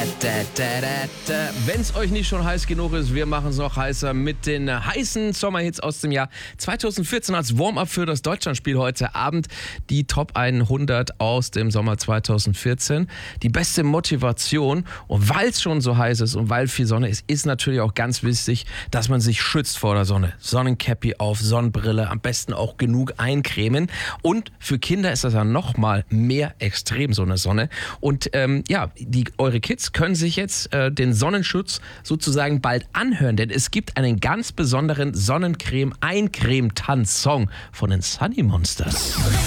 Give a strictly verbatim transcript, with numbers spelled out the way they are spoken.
Wenn es euch nicht schon heiß genug ist, wir machen es noch heißer mit den heißen Sommerhits aus dem Jahr zweitausendvierzehn als Warm-up für das Deutschlandspiel heute Abend. Die Top hundert aus dem Sommer zweitausendvierzehn. Die beste Motivation. Und weil es schon so heiß ist und weil viel Sonne ist, ist natürlich auch ganz wichtig, dass man sich schützt vor der Sonne. Sonnencappy auf, Sonnenbrille, am besten auch genug eincremen. Und für Kinder ist das ja noch mal mehr extrem, so eine Sonne. Und ähm, ja, die, eure Kids können sich jetzt äh, den Sonnenschutz sozusagen bald anhören, denn es gibt einen ganz besonderen Sonnencreme-Eincreme-Tanz-Song von den Sunny Monsters.